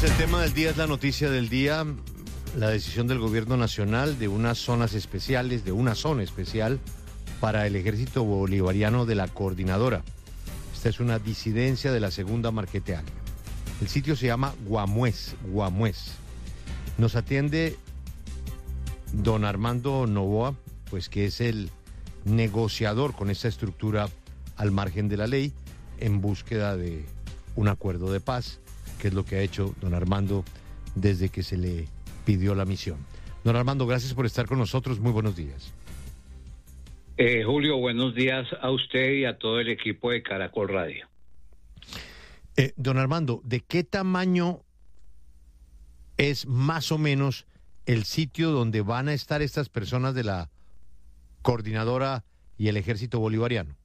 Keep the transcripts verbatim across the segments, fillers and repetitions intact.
el tema del día es la noticia del día, la decisión del gobierno nacional de unas zonas especiales, de una zona especial para el ejército bolivariano de la Coordinadora. Esta es una disidencia de la Segunda Marqueteal. El sitio se llama Guamués, Guamués. Nos atiende don Armando Novoa, pues que es el negociador con esta estructura al margen de la ley en búsqueda de un acuerdo de paz, que es lo que ha hecho don Armando desde que se le pidió la misión. Don Armando, gracias por estar con nosotros. Muy buenos días. Eh, Julio, buenos días a usted y a todo el equipo de Caracol Radio. Eh, don Armando, ¿de qué tamaño es más o menos el sitio donde van a estar estas personas de la Coordinadora y el Ejército Bolivariano?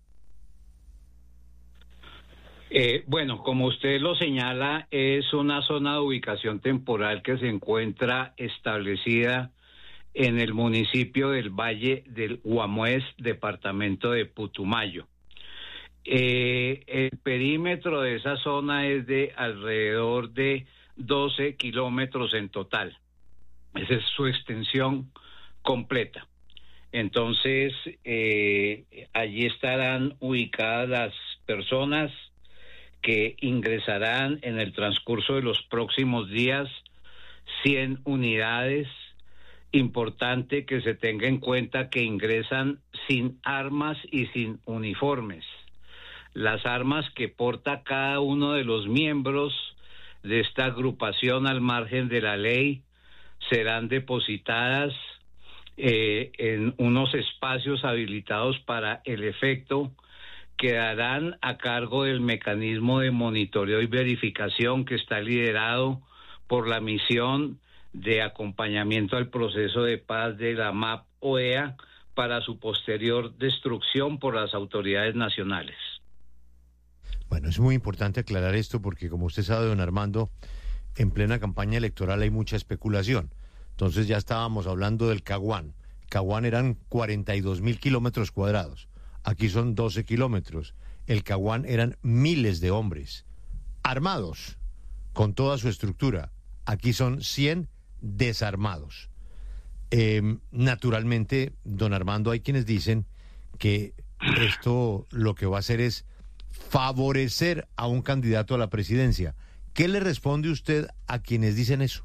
Eh, bueno, como usted lo señala, es una zona de ubicación temporal que se encuentra establecida en el municipio del Valle del Guamués, departamento de Putumayo. Eh, el perímetro de esa zona es de alrededor de doce kilómetros en total. Esa es su extensión completa. Entonces, eh, allí estarán ubicadas las personas que ingresarán en el transcurso de los próximos días, cien unidades. Importante que se tenga en cuenta que ingresan sin armas y sin uniformes. Las armas que porta cada uno de los miembros de esta agrupación al margen de la ley serán depositadas eh, en unos espacios habilitados para el efecto. Quedarán a cargo del mecanismo de monitoreo y verificación que está liderado por la misión de acompañamiento al proceso de paz de la M A P O E A para su posterior destrucción por las autoridades nacionales. Bueno, es muy importante aclarar esto porque, como usted sabe, don Armando, en plena campaña electoral hay mucha especulación. Entonces ya estábamos hablando del Caguán. Caguán eran cuarenta y dos mil kilómetros cuadrados. Aquí son doce kilómetros. El Caguán eran miles de hombres armados con toda su estructura. Aquí son cien desarmados. Eh, naturalmente, don Armando, hay quienes dicen que esto lo que va a hacer es favorecer a un candidato a la presidencia. ¿Qué le responde usted a quienes dicen eso?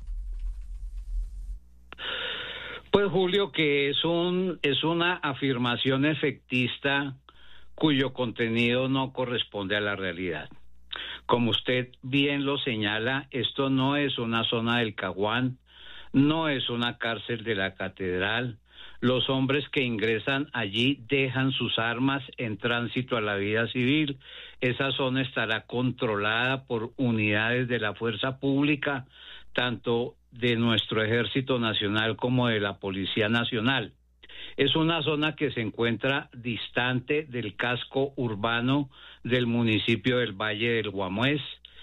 Pues Julio, que es un es una afirmación efectista cuyo contenido no corresponde a la realidad. Como usted bien lo señala, esto no es una zona del Caguán, no es una cárcel de la Catedral. Los hombres que ingresan allí dejan sus armas en tránsito a la vida civil. Esa zona estará controlada por unidades de la fuerza pública, tanto de nuestro Ejército Nacional como de la Policía Nacional. Es una zona que se encuentra distante del casco urbano del municipio del Valle del Guamués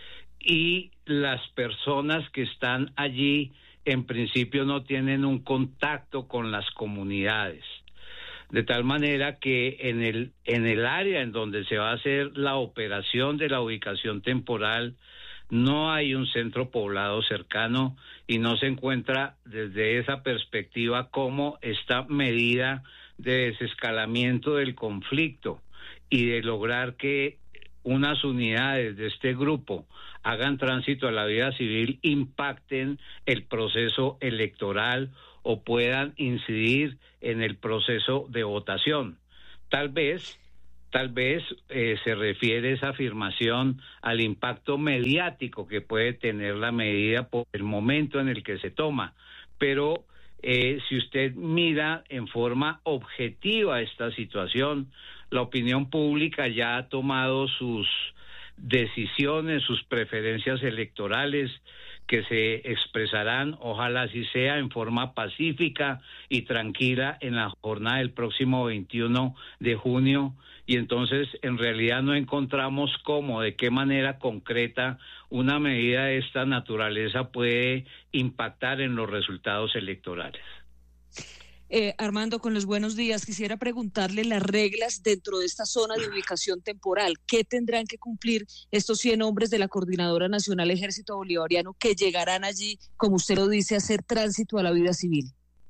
y las personas que están allí en principio no tienen un contacto con las comunidades. De tal manera que en el, en el área en donde se va a hacer la operación de la ubicación temporal no hay un centro poblado cercano y no se encuentra desde esa perspectiva como esta medida de desescalamiento del conflicto y de lograr que unas unidades de este grupo hagan tránsito a la vida civil, impacten el proceso electoral o puedan incidir en el proceso de votación. Tal vez Tal vez eh, se refiere esa afirmación al impacto mediático que puede tener la medida por el momento en el que se toma. Pero eh, si usted mira en forma objetiva esta situación, la opinión pública ya ha tomado sus decisiones, sus preferencias electorales, que se expresarán, ojalá así sea, en forma pacífica y tranquila en la jornada del próximo veintiuno de junio. Y entonces en realidad no encontramos cómo, de qué manera concreta una medida de esta naturaleza puede impactar en los resultados electorales. Eh, Armando, con los buenos días, quisiera preguntarle las reglas dentro de esta zona de ubicación temporal. ¿Qué tendrán que cumplir estos cien hombres de la Coordinadora Nacional Ejército Bolivariano que llegarán allí, como usted lo dice, a hacer tránsito a la vida civil?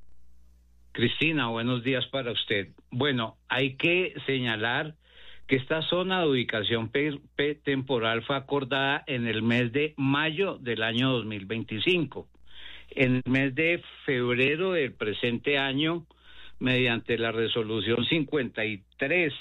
Cristina, buenos días para usted. Bueno, hay que señalar que esta zona de ubicación pe- pe- temporal fue acordada en el mes de mayo del año dos mil veinticinco. En el mes de febrero del presente año, mediante la resolución cincuenta y tres,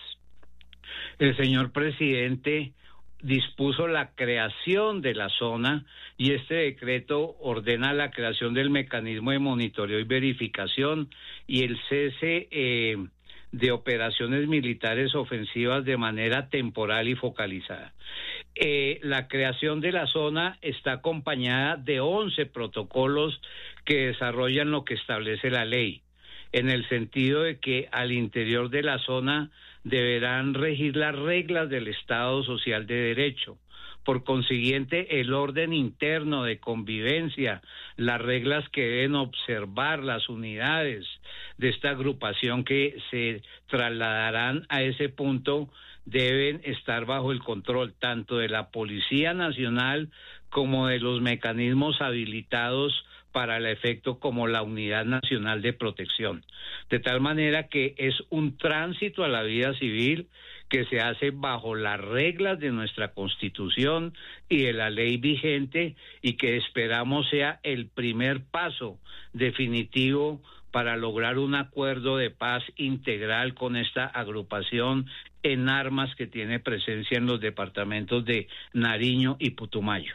el señor presidente dispuso la creación de la zona y este decreto ordena la creación del mecanismo de monitoreo y verificación y el cese eh, de operaciones militares ofensivas de manera temporal y focalizada. Eh, la creación de la zona está acompañada de once protocolos que desarrollan lo que establece la ley, en el sentido de que al interior de la zona deberán regir las reglas del Estado Social de Derecho. Por consiguiente, el orden interno de convivencia, las reglas que deben observar las unidades de esta agrupación que se trasladarán a ese punto deben estar bajo el control tanto de la Policía Nacional como de los mecanismos habilitados para el efecto como la Unidad Nacional de Protección. De tal manera que es un tránsito a la vida civil que se hace bajo las reglas de nuestra Constitución y de la ley vigente y que esperamos sea el primer paso definitivo para lograr un acuerdo de paz integral con esta agrupación en armas que tiene presencia en los departamentos de Nariño y Putumayo.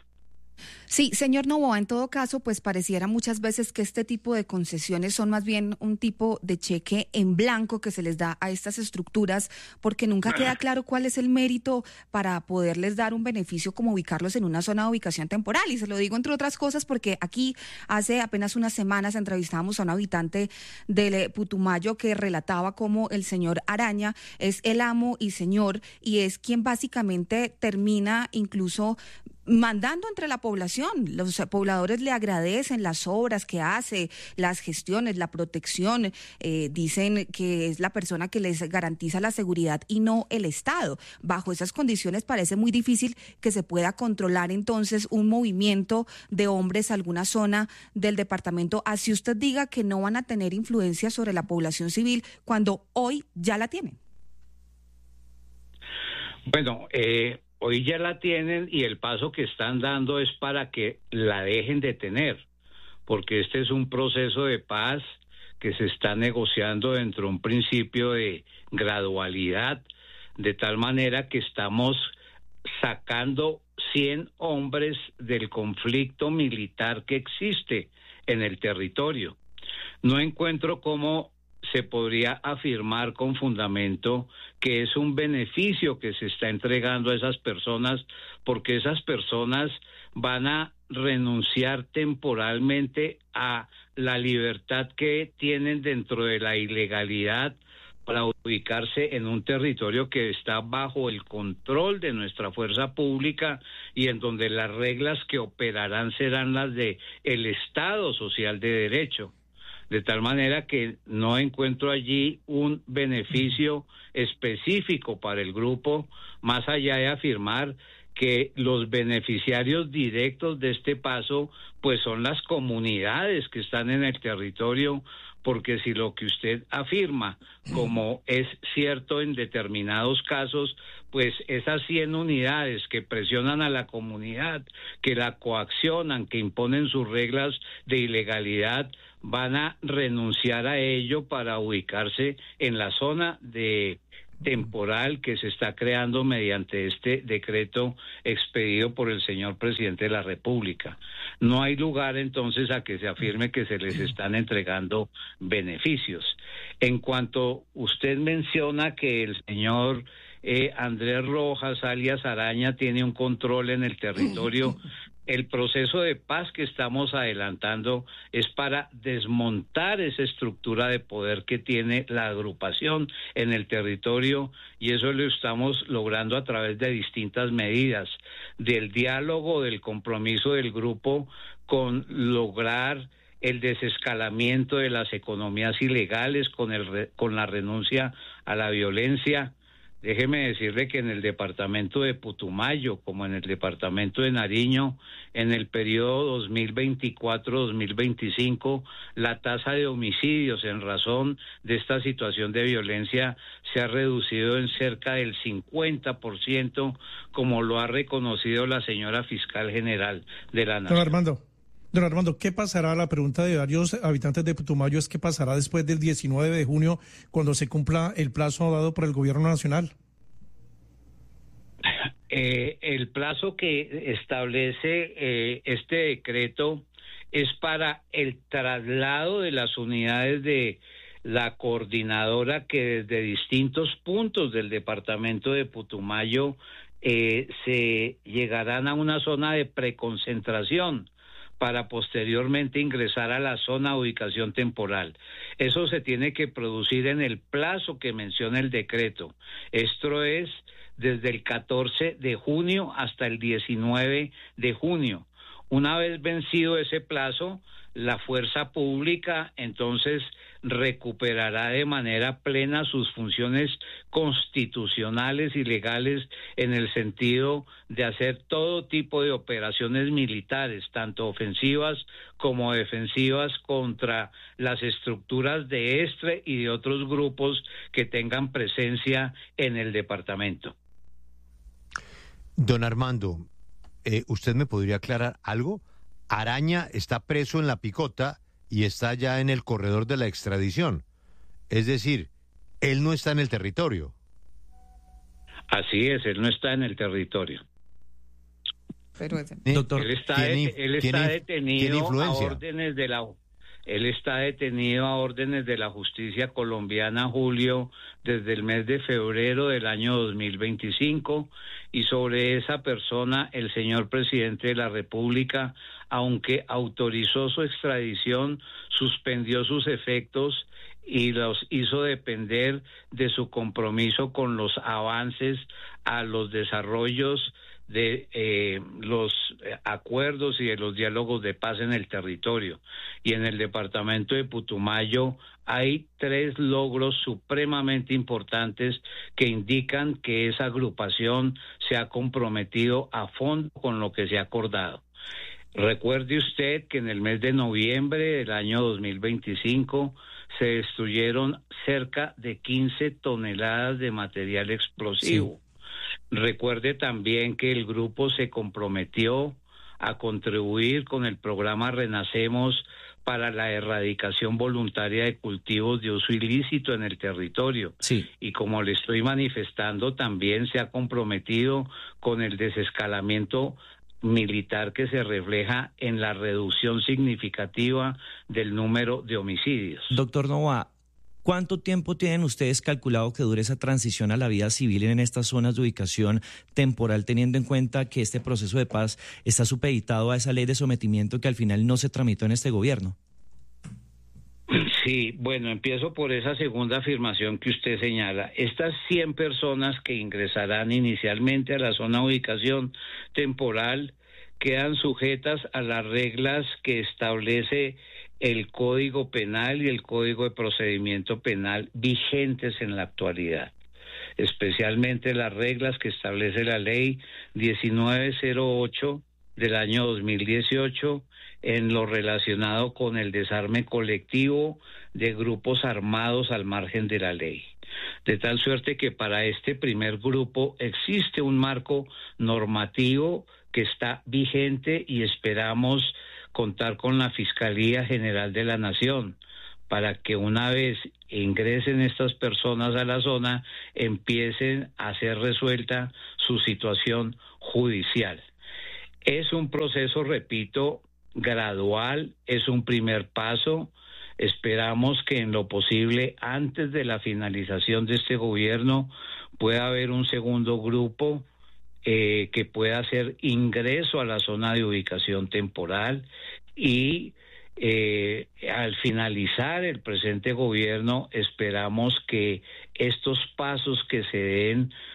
Sí, señor Noboa, en todo caso, pues pareciera muchas veces que este tipo de concesiones son más bien un tipo de cheque en blanco que se les da a estas estructuras, porque nunca queda claro cuál es el mérito para poderles dar un beneficio como ubicarlos en una zona de ubicación temporal. Y se lo digo entre otras cosas porque aquí hace apenas unas semanas entrevistábamos a un habitante del Putumayo que relataba cómo el señor Araña es el amo y señor y es quien básicamente termina incluso mandando entre la población. Los pobladores le agradecen las obras que hace, las gestiones, la protección, eh, dicen que es la persona que les garantiza la seguridad y no el Estado. Bajo esas condiciones parece muy difícil que se pueda controlar entonces un movimiento de hombres a alguna zona del departamento, así usted diga que no van a tener influencia sobre la población civil cuando hoy ya la tienen. Bueno, eh... hoy ya la tienen y el paso que están dando es para que la dejen de tener, porque este es un proceso de paz que se está negociando dentro de un principio de gradualidad, de tal manera que estamos sacando cien hombres del conflicto militar que existe en el territorio. No encuentro cómo se podría afirmar con fundamento que es un beneficio que se está entregando a esas personas, porque esas personas van a renunciar temporalmente a la libertad que tienen dentro de la ilegalidad para ubicarse en un territorio que está bajo el control de nuestra fuerza pública y en donde las reglas que operarán serán las de el Estado Social de Derecho. De tal manera que no encuentro allí un beneficio específico para el grupo, más allá de afirmar que los beneficiarios directos de este paso pues son las comunidades que están en el territorio, porque si lo que usted afirma, como es cierto en determinados casos, pues esas cien unidades que presionan a la comunidad, que la coaccionan, que imponen sus reglas de ilegalidad, van a renunciar a ello para ubicarse en la zona de temporal que se está creando mediante este decreto expedido por el señor presidente de la República. No hay lugar entonces a que se afirme que se les están entregando beneficios. En cuanto usted menciona que el señor eh, Andrés Rojas, alias Araña, tiene un control en el territorio, el proceso de paz que estamos adelantando es para desmontar esa estructura de poder que tiene la agrupación en el territorio, y eso lo estamos logrando a través de distintas medidas, del diálogo, del compromiso del grupo con lograr el desescalamiento de las economías ilegales con, el, con la renuncia a la violencia. Déjeme decirle que en el departamento de Putumayo, como en el departamento de Nariño, en el periodo dos mil veinticuatro a dos mil veinticinco, la tasa de homicidios en razón de esta situación de violencia se ha reducido en cerca del cincuenta por ciento, como lo ha reconocido la señora fiscal general de la Nación. Don Armando, don Armando, ¿qué pasará? La pregunta de varios habitantes de Putumayo es ¿qué pasará después del diecinueve de junio cuando se cumpla el plazo dado por el gobierno nacional? Eh, el plazo que establece eh, este decreto es para el traslado de las unidades de la coordinadora que desde distintos puntos del departamento de Putumayo eh, se llegarán a una zona de preconcentración para posteriormente ingresar a la zona de ubicación temporal. Eso se tiene que producir en el plazo que menciona el decreto. Esto es desde el catorce de junio hasta el diecinueve de junio. Una vez vencido ese plazo, la fuerza pública entonces recuperará de manera plena sus funciones constitucionales y legales en el sentido de hacer todo tipo de operaciones militares, tanto ofensivas como defensivas, contra las estructuras de este y de otros grupos que tengan presencia en el departamento. Don Armando, eh, ¿usted me podría aclarar algo? Araña está preso en La Picota y está ya en el corredor de la extradición. Es decir, él no está en el territorio. Así es, él no está en el territorio. Pero ese... Doctor, él está, ¿tiene, de, él está tiene, detenido ¿tiene a órdenes de la él está detenido a órdenes de la justicia colombiana, Julio, desde el mes de febrero del año dos mil veinticinco, y sobre esa persona el señor presidente de la República, aunque autorizó su extradición, suspendió sus efectos y los hizo depender de su compromiso con los avances a los desarrollos de eh, los acuerdos y de los diálogos de paz en el territorio. Y en el departamento de Putumayo hay tres logros supremamente importantes que indican que esa agrupación se ha comprometido a fondo con lo que se ha acordado. Recuerde usted que en el mes de noviembre del año dos mil veinticinco se destruyeron cerca de quince toneladas de material explosivo. Sí. Recuerde también que el grupo se comprometió a contribuir con el programa Renacemos para la erradicación voluntaria de cultivos de uso ilícito en el territorio. Sí. Y como le estoy manifestando, también se ha comprometido con el desescalamiento militar que se refleja en la reducción significativa del número de homicidios. Doctor Novoa, ¿cuánto tiempo tienen ustedes calculado que dure esa transición a la vida civil en estas zonas de ubicación temporal, teniendo en cuenta que este proceso de paz está supeditado a esa ley de sometimiento que al final no se tramitó en este gobierno? Sí, bueno, empiezo por esa segunda afirmación que usted señala. Estas cien personas que ingresarán inicialmente a la zona de ubicación temporal quedan sujetas a las reglas que establece el Código Penal y el Código de Procedimiento Penal vigentes en la actualidad, especialmente las reglas que establece la Ley diecinueve cero ocho del año dos mil dieciocho en lo relacionado con el desarme colectivo de grupos armados al margen de la ley. De tal suerte que para este primer grupo existe un marco normativo que está vigente y esperamos contar con la Fiscalía General de la Nación para que una vez ingresen estas personas a la zona empiecen a ser resuelta su situación judicial. Es un proceso, repito, gradual, es un primer paso. Esperamos que en lo posible antes de la finalización de este gobierno pueda haber un segundo grupo eh, que pueda hacer ingreso a la zona de ubicación temporal y eh, al finalizar el presente gobierno esperamos que estos pasos que se den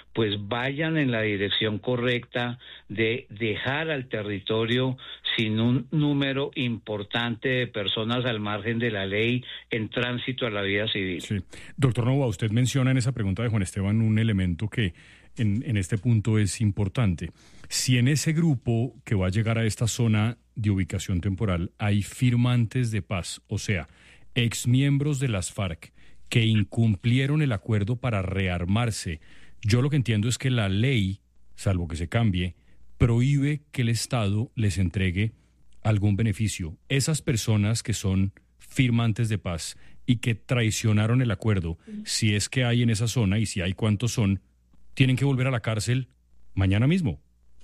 pues vayan en la dirección correcta de dejar al territorio sin un número importante de personas al margen de la ley en tránsito a la vida civil. Sí. Doctor Noboa, usted menciona en esa pregunta de Juan Esteban un elemento que en, en este punto es importante. Si en ese grupo que va a llegar a esta zona de ubicación temporal hay firmantes de paz, o sea, exmiembros de las FARC que incumplieron el acuerdo para rearmarse, yo lo que entiendo es que la ley, salvo que se cambie, prohíbe que el Estado les entregue algún beneficio. Esas personas que son firmantes de paz y que traicionaron el acuerdo, si es que hay en esa zona y si hay cuántos son, tienen que volver a la cárcel mañana mismo.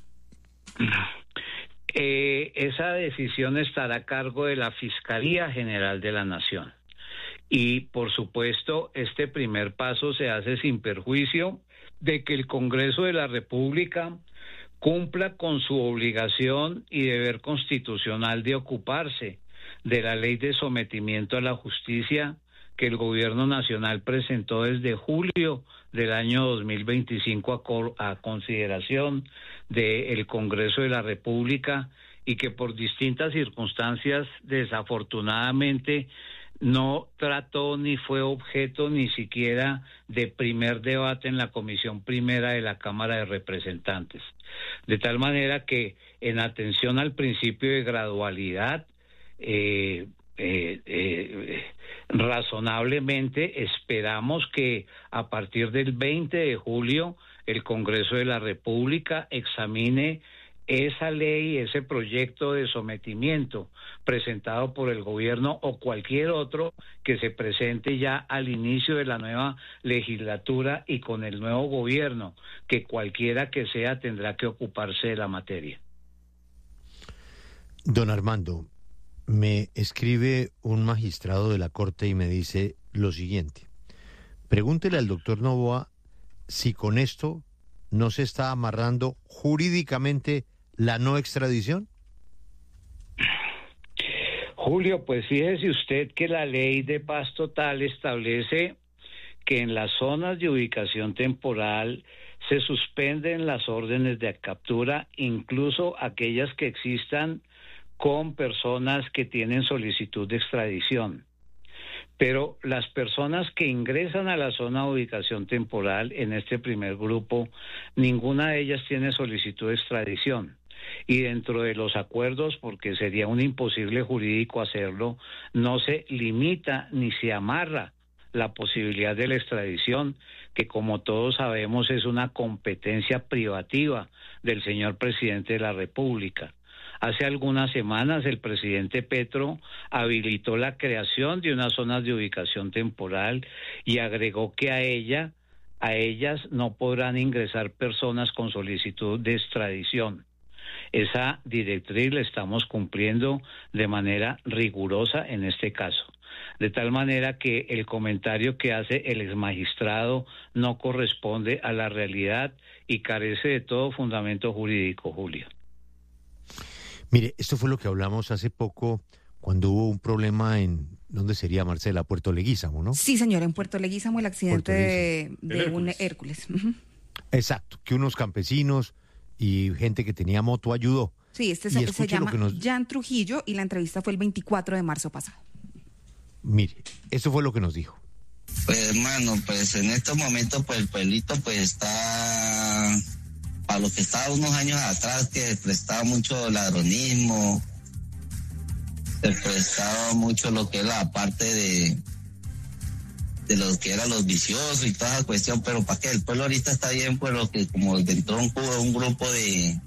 Eh, esa decisión estará a cargo de la Fiscalía General de la Nación. Y, por supuesto, este primer paso se hace sin perjuicio de que el Congreso de la República cumpla con su obligación y deber constitucional de ocuparse de la ley de sometimiento a la justicia que el Gobierno Nacional presentó desde julio del año dos mil veinticinco a, co- a consideración del Congreso de la República y que por distintas circunstancias desafortunadamente no trató ni fue objeto ni siquiera de primer debate en la Comisión Primera de la Cámara de Representantes. De tal manera que en atención al principio de gradualidad, eh, eh, eh, razonablemente esperamos que a partir del veinte de julio el Congreso de la República examine esa ley, ese proyecto de sometimiento presentado por el gobierno o cualquier otro que se presente ya al inicio de la nueva legislatura y con el nuevo gobierno, que cualquiera que sea tendrá que ocuparse de la materia. Don Armando, me escribe un magistrado de la Corte y me dice lo siguiente: pregúntele al doctor Noboa si con esto no se está amarrando jurídicamente la no extradición. Julio, pues fíjese usted que la ley de paz total establece que en las zonas de ubicación temporal se suspenden las órdenes de captura, incluso aquellas que existan con personas que tienen solicitud de extradición. Pero las personas que ingresan a la zona de ubicación temporal en este primer grupo, ninguna de ellas tiene solicitud de extradición. Y dentro de los acuerdos, porque sería un imposible jurídico hacerlo, no se limita ni se amarra la posibilidad de la extradición, que como todos sabemos es una competencia privativa del señor presidente de la República. Hace algunas semanas el presidente Petro habilitó la creación de unas zonas de ubicación temporal y agregó que a ella, a ellas no podrán ingresar personas con solicitud de extradición. Esa directriz la estamos cumpliendo de manera rigurosa en este caso. De tal manera que el comentario que hace el exmagistrado no corresponde a la realidad y carece de todo fundamento jurídico, Julio. Mire, esto fue lo que hablamos hace poco cuando hubo un problema en, ¿dónde sería, Marcela? Puerto Leguízamo, ¿no? Sí, señor, en Puerto Leguízamo el accidente de, de Hércules. un Hércules. Uh-huh. Exacto, que unos campesinos y gente que tenía moto ayudó. Sí, este Y se, se escuche lo llama que nos- Jan Trujillo y la entrevista fue el veinticuatro de marzo pasado. Mire, esto fue lo que nos dijo. Pues hermano, pues en estos momentos pues el pueblito pues está para lo que estaba unos años atrás, que prestaba mucho ladronismo, se prestaba mucho lo que es la parte de de los que eran los viciosos y toda esa cuestión, pero para qué, el pueblo ahorita está bien, pues lo que como entró un, un grupo de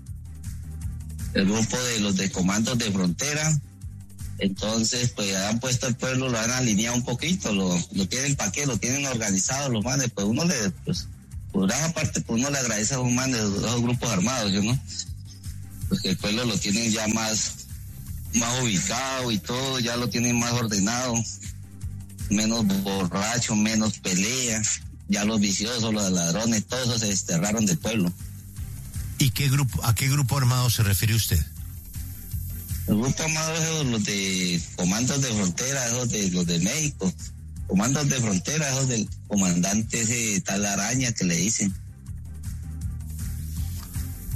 el grupo de los de comandos de frontera. Entonces, pues han puesto el pueblo, lo han alineado un poquito, lo, lo tienen para qué, lo tienen organizado, los manes, pues uno le, pues, por gran parte, pues uno le agradece a los manes de los grupos armados, ¿no? Pues que el pueblo lo tienen ya más, más ubicado y todo, ya lo tienen más ordenado, menos borracho, menos pelea, ya los viciosos, los ladrones, todos esos se desterraron del pueblo. ¿Y qué grupo, a qué grupo armado se refiere usted? El grupo armado es los de comandos de frontera, esos de los de México. Comandos de frontera, esos del comandante ese tal Araña que le dicen.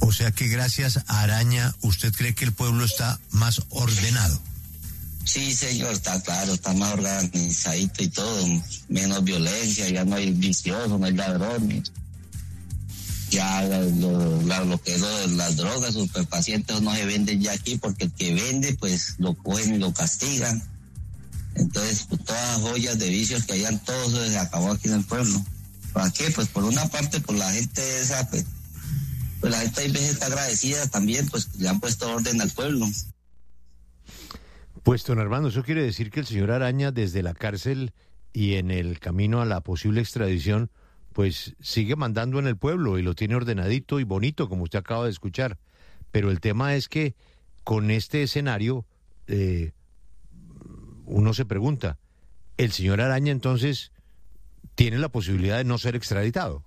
O sea que gracias a Araña, ¿usted cree que el pueblo está más ordenado? Sí, señor, está claro, está más organizadito y todo, menos violencia, ya no hay viciosos, no hay ladrones. Ya lo, lo, lo que es lo, las drogas, superpacientes no se venden ya aquí porque el que vende pues lo cogen y lo castigan. Entonces pues, todas las joyas de vicios que hayan, todo eso se acabó aquí en el pueblo. ¿Para qué? Pues por una parte por la gente esa, pues, pues la gente a veces está agradecida también, pues le han puesto orden al pueblo. Pues, don Armando, eso quiere decir que el señor Araña desde la cárcel y en el camino a la posible extradición pues sigue mandando en el pueblo y lo tiene ordenadito y bonito, como usted acaba de escuchar. Pero el tema es que con este escenario, eh, uno se pregunta, ¿el señor Araña entonces tiene la posibilidad de no ser extraditado?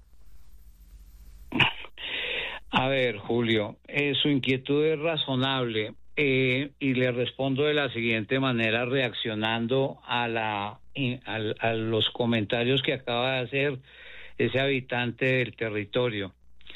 A ver, Julio, eh, su inquietud es razonable eh, y le respondo de la siguiente manera, reaccionando a, la, a, a los comentarios que acaba de hacer ese habitante del territorio.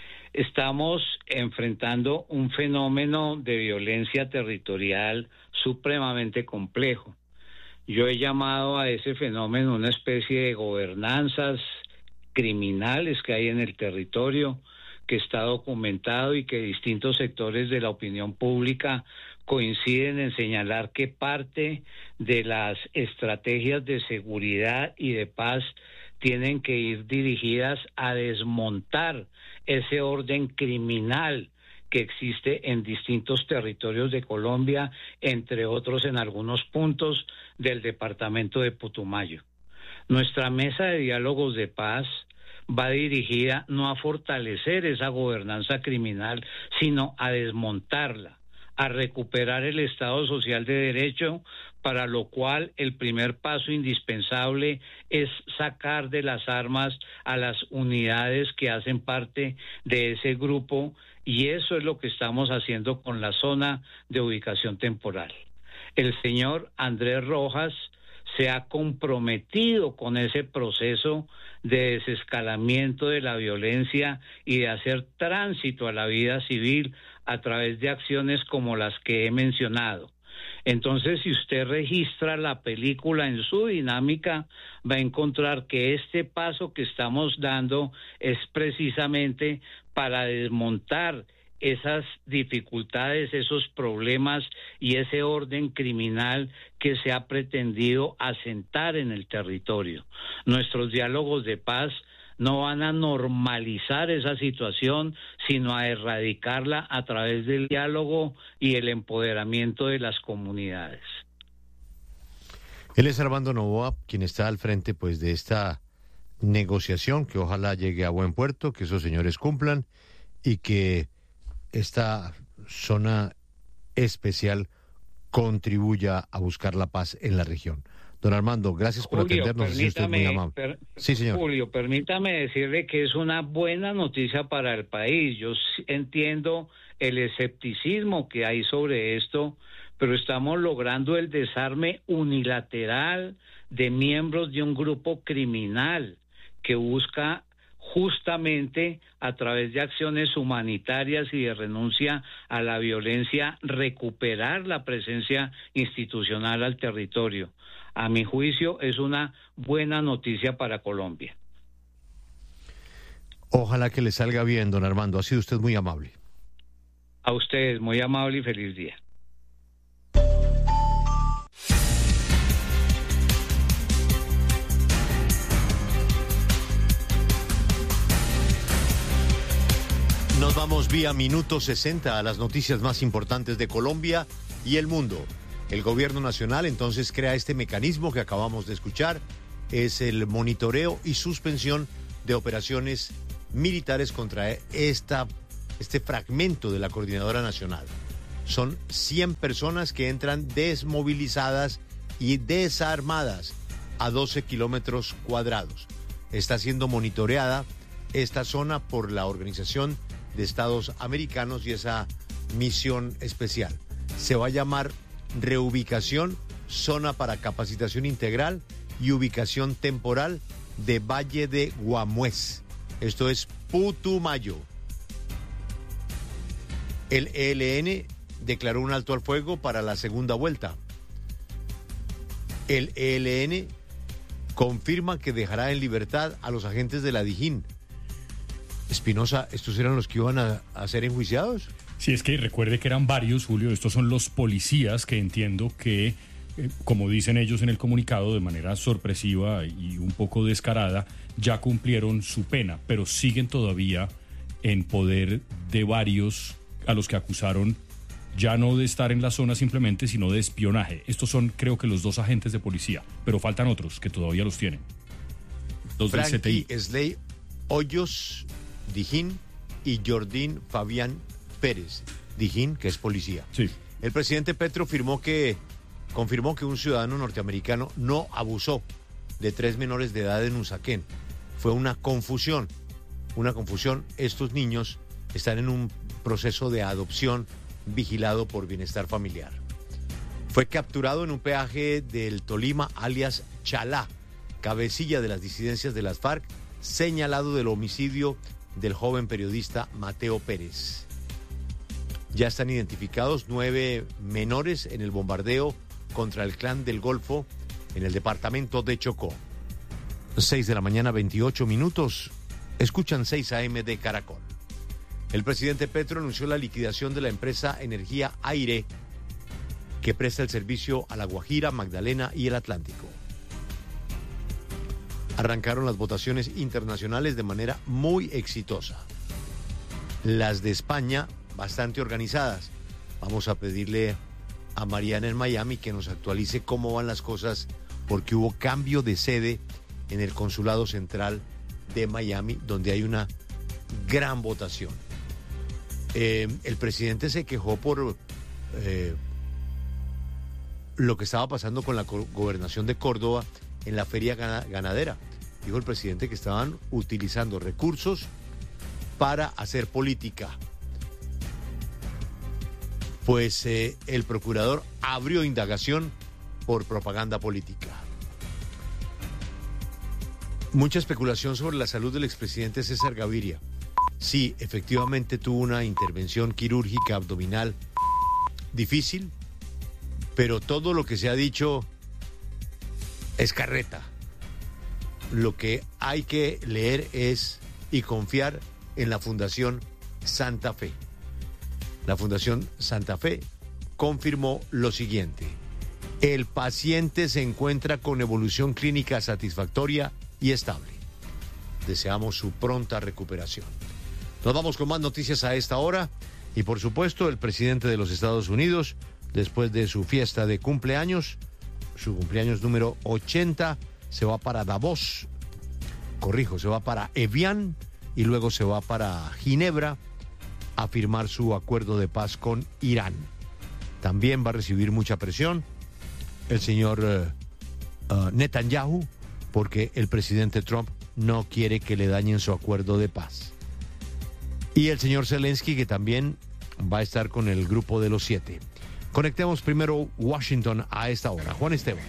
Estamos enfrentando un fenómeno de violencia territorial supremamente complejo. Yo he llamado a ese fenómeno una especie de gobernanzas criminales que hay en el territorio, que está documentado y que distintos sectores de la opinión pública coinciden en señalar que parte de las estrategias de seguridad y de paz tienen que ir dirigidas a desmontar ese orden criminal que existe en distintos territorios de Colombia, entre otros en algunos puntos del departamento de Putumayo. Nuestra mesa de diálogos de paz va dirigida no a fortalecer esa gobernanza criminal, sino a desmontarla, a recuperar el Estado Social de Derecho, para lo cual el primer paso indispensable es sacar de las armas a las unidades que hacen parte de ese grupo, y eso es lo que estamos haciendo con la zona de ubicación temporal. El señor Andrés Rojas se ha comprometido con ese proceso de desescalamiento de la violencia y de hacer tránsito a la vida civil a través de acciones como las que he mencionado. Entonces, si usted registra la película en su dinámica, va a encontrar que este paso que estamos dando es precisamente para desmontar esas dificultades, esos problemas y ese orden criminal que se ha pretendido asentar en el territorio. Nuestros diálogos de paz no van a normalizar esa situación, sino a erradicarla a través del diálogo y el empoderamiento de las comunidades. Él es Armando Novoa, quien está al frente pues de esta negociación que ojalá llegue a buen puerto, que esos señores cumplan y que esta zona especial contribuya a buscar la paz en la región. Don Armando, gracias por Julio, atendernos. Usted es muy amable. Per, sí, señor. Julio, permítame decirle que es una buena noticia para el país. Yo entiendo el escepticismo que hay sobre esto, pero estamos logrando el desarme unilateral de miembros de un grupo criminal que busca justamente a través de acciones humanitarias y de renuncia a la violencia recuperar la presencia institucional al territorio. A mi juicio es una buena noticia para Colombia. Ojalá que le salga bien, don Armando. Ha sido usted muy amable. A ustedes, muy amable y feliz día. Nos vamos vía Minuto sesenta a las noticias más importantes de Colombia y el mundo. El gobierno nacional entonces crea este mecanismo que acabamos de escuchar, es el monitoreo y suspensión de operaciones militares contra esta, este fragmento de la Coordinadora Nacional. Son cien personas que entran desmovilizadas y desarmadas a doce kilómetros cuadrados. Está siendo monitoreada esta zona por la Organización de Estados Americanos y esa misión especial. Se va a llamar Reubicación, Zona para Capacitación Integral y Ubicación Temporal de Valle de Guamués. Esto es Putumayo. El E L N declaró un alto al fuego para la segunda vuelta. El E L N confirma que dejará en libertad a los agentes de la Dijín. Espinosa, ¿estos eran los que iban a, a ser enjuiciados? Sí, es que recuerde que eran varios, Julio. Estos son los policías que entiendo que, eh, como dicen ellos en el comunicado, de manera sorpresiva y un poco descarada, ya cumplieron su pena, pero siguen todavía en poder de varios a los que acusaron ya no de estar en la zona simplemente, sino de espionaje. Estos son, creo que, los dos agentes de policía, pero faltan otros que todavía los tienen. Los del C T I. Slay Hoyos Dijín y Jordín Fabián Pérez Dijín, que es policía. Sí. El presidente Petro firmó que, confirmó que un ciudadano norteamericano no abusó de tres menores de edad en Usaquén. Fue una confusión, una confusión. Estos niños están en un proceso de adopción vigilado por Bienestar Familiar. Fue capturado en un peaje del Tolima, alias Chalá, cabecilla de las disidencias de las FARC, señalado del homicidio del joven periodista Mateo Pérez. Ya están identificados nueve menores en el bombardeo contra el Clan del Golfo en el departamento de Chocó. seis de la mañana, veintiocho minutos. Escuchan seis A M de Caracol. El presidente Petro anunció la liquidación de la empresa Energía Aire, que presta el servicio a La Guajira, Magdalena y el Atlántico. Arrancaron las votaciones internacionales de manera muy exitosa. Las de España, bastante organizadas. Vamos a pedirle a Mariana en Miami que nos actualice cómo van las cosas, porque hubo cambio de sede en el Consulado Central de Miami, donde hay una gran votación. Eh, el presidente se quejó por eh, lo que estaba pasando con la gobernación de Córdoba en la feria ganadera. Dijo el presidente que estaban utilizando recursos para hacer política. Pues eh, el procurador abrió indagación por propaganda política. Mucha especulación sobre la salud del expresidente César Gaviria. Sí, efectivamente tuvo una intervención quirúrgica abdominal difícil, pero todo lo que se ha dicho es carreta. Lo que hay que leer es y confiar en la Fundación Santa Fe. La Fundación Santa Fe confirmó lo siguiente: el paciente se encuentra con evolución clínica satisfactoria y estable. Deseamos su pronta recuperación. Nos vamos con más noticias a esta hora y, por supuesto, el presidente de los Estados Unidos, después de su fiesta de cumpleaños, su cumpleaños número ochenta, se va para Davos, corrijo, se va para Evian y luego se va para Ginebra a firmar su acuerdo de paz con Irán. También va a recibir mucha presión el señor uh, uh, Netanyahu, porque el presidente Trump no quiere que le dañen su acuerdo de paz. Y el señor Zelensky, que también va a estar con el grupo de los siete. Conectemos primero Washington a esta hora. Juan Esteban.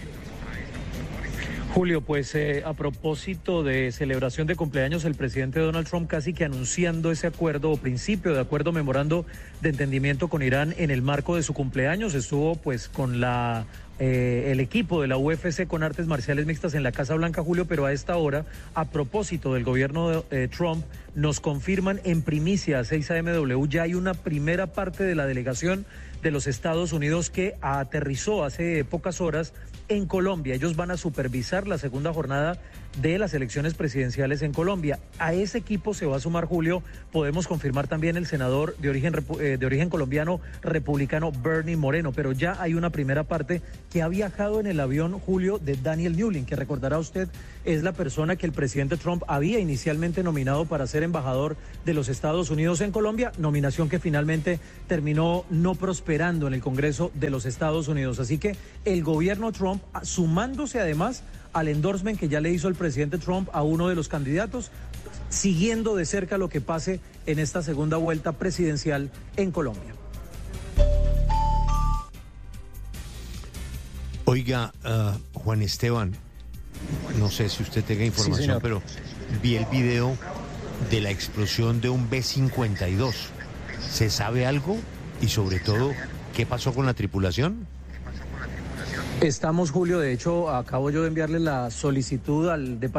Julio, pues eh, a propósito de celebración de cumpleaños, el presidente Donald Trump casi que anunciando ese acuerdo o principio de acuerdo, memorando de entendimiento con Irán en el marco de su cumpleaños, estuvo pues con la eh, el equipo de la U F C con artes marciales mixtas en la Casa Blanca, Julio, pero a esta hora, a propósito del gobierno de eh, Trump, nos confirman en primicia a seis A M W, ya hay una primera parte de la delegación de los Estados Unidos que aterrizó hace pocas horas en Colombia. Ellos van a supervisar la segunda jornada de las elecciones presidenciales en Colombia. A ese equipo se va a sumar, Julio, podemos confirmar también el senador de origen, de origen colombiano republicano Bernie Moreno, pero ya hay una primera parte que ha viajado en el avión, Julio, de Daniel Newlin, que recordará usted es la persona que el presidente Trump había inicialmente nominado para ser embajador de los Estados Unidos en Colombia, nominación que finalmente terminó no prosperando en el Congreso de los Estados Unidos. Así que el gobierno Trump, sumándose además al endorsement que ya le hizo el presidente Trump a uno de los candidatos, siguiendo de cerca lo que pase en esta segunda vuelta presidencial en Colombia. Oiga, uh, Juan Esteban, no sé si usted tenga información, sí, pero vi el video de la explosión de un B cincuenta y dos. ¿Se sabe algo? Y sobre todo, ¿qué pasó con la tripulación? Estamos, Julio, de hecho, acabo yo de enviarle la solicitud al departamento